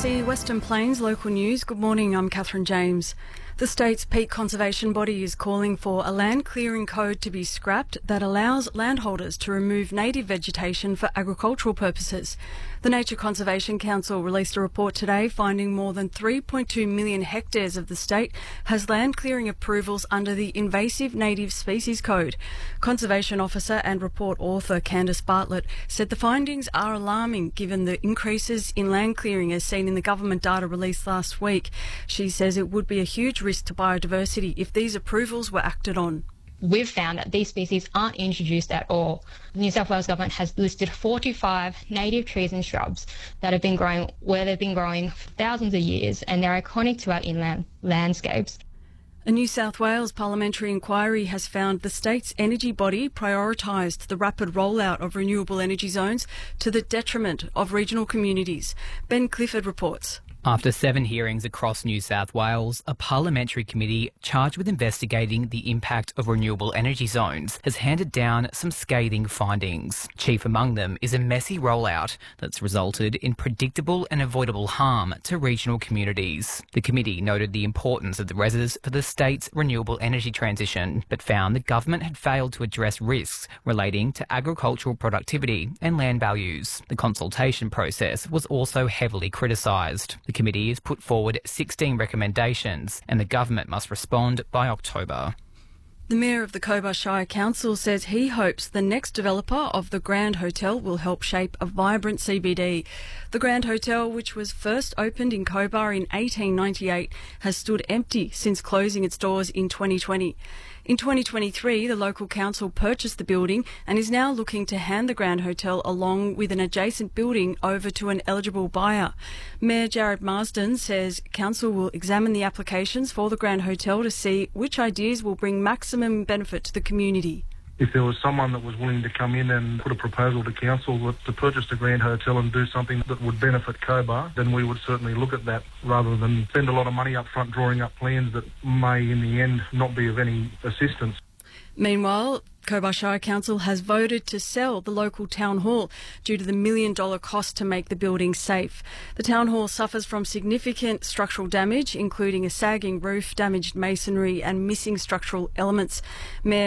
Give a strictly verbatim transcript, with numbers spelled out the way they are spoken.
C Western Plains Local News. Good morning, I'm Catherine James. The state's peak conservation body is calling for a land clearing code to be scrapped that allows landholders to remove native vegetation for agricultural purposes. The Nature Conservation Council released a report today finding more than three point two million hectares of the state has land clearing approvals under the Invasive Native Species Code. Conservation Officer and report author Candice Bartlett said the findings are alarming given the increases in land clearing as seen in the government data released last week. She says it would be a huge risk to biodiversity if these approvals were acted on. We've found that these species aren't introduced at all. The New South Wales Government has listed forty-five native trees and shrubs that have been growing where they've been growing for thousands of years, and they're iconic to our inland landscapes. A New South Wales parliamentary inquiry has found the state's energy body prioritised the rapid rollout of renewable energy zones to the detriment of regional communities. Ben Clifford reports. After seven hearings across New South Wales, a parliamentary committee charged with investigating the impact of renewable energy zones has handed down some scathing findings. Chief among them is a messy rollout that's resulted in predictable and avoidable harm to regional communities. The committee noted the importance of the R E Ss for the state's renewable energy transition, but found the government had failed to address risks relating to agricultural productivity and land values. The consultation process was also heavily criticised. The committee has put forward sixteen recommendations and the government must respond by October. The Mayor of the Cobar Shire Council says he hopes the next developer of the Grand Hotel will help shape a vibrant C B D. The Grand Hotel, which was first opened in Cobar in eighteen ninety-eight, has stood empty since closing its doors in twenty twenty. In twenty twenty-three, the local council purchased the building and is now looking to hand the Grand Hotel along with an adjacent building over to an eligible buyer. Mayor Jared Marsden says council will examine the applications for the Grand Hotel to see which ideas will bring maximum benefit to the community. If there was someone that was willing to come in and put a proposal to council to purchase the Grand Hotel and do something that would benefit Cobar, then we would certainly look at that rather than spend a lot of money up front drawing up plans that may in the end not be of any assistance. Meanwhile, Cobar Shire Council has voted to sell the local town hall due to the million dollar cost to make the building safe. The town hall suffers from significant structural damage, including a sagging roof, damaged masonry and missing structural elements. Mayor